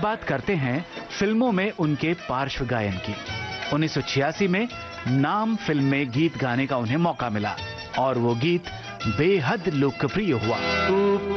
बात करते हैं फिल्मों में उनके पार्श्व गायन की। 1986 में नाम फिल्म में गीत गाने का उन्हें मौका मिला और वो गीत बेहद लोकप्रिय हुआ।